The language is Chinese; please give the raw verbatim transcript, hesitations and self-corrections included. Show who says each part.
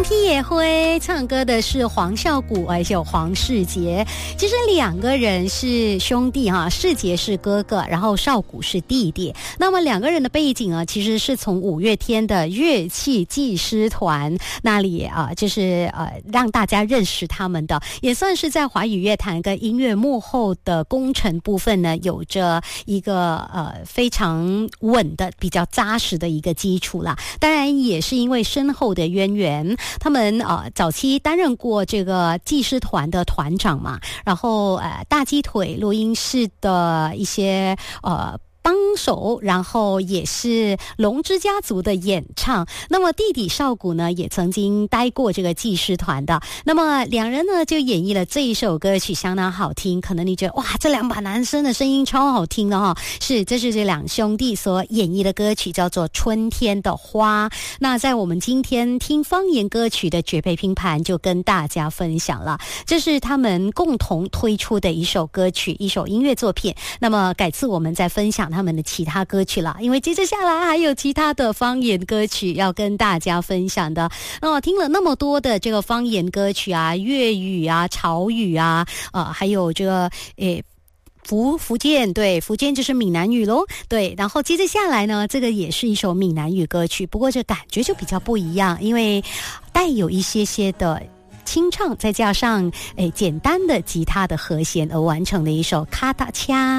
Speaker 1: 梯也会唱歌的是黄孝谷，而且有黄世杰。其实两个人是兄弟哈，世杰是哥哥，然后孝谷是弟弟。那么两个人的背景啊，其实是从五月天的乐器技师团那里啊，就是呃让大家认识他们的，也算是在华语乐坛跟音乐幕后的工程部分呢，有着一个呃非常稳的、比较扎实的一个基础啦。当然也是因为深厚的渊源，他们呃早期担任过这个技师团的团长嘛，然后呃大鸡腿录音室的一些呃帮手，然后也是龙之家族的演唱。那么弟弟少谷呢，也曾经待过这个技师团的。那么两人呢，就演绎了这一首歌曲，相当好听。可能你觉得哇，这两把男生的声音超好听的哈。是，这是这两兄弟所演绎的歌曲，叫做《春天的花》。那在我们今天听方言歌曲的绝配拼盘，就跟大家分享了，这是他们共同推出的一首歌曲，一首音乐作品。那么改次我们再分享他们的其他歌曲了，因为接着下来还有其他的方言歌曲要跟大家分享的。那我听了那么多的这个方言歌曲啊，粤语啊、潮语啊，呃，还有这个诶。福福建，对，福建就是闽南语咯，对，然后接着下来呢，这个也是一首闽南语歌曲，不过这感觉就比较不一样，因为带有一些些的清唱，再加上诶简单的吉他的和弦而完成的一首卡达恰。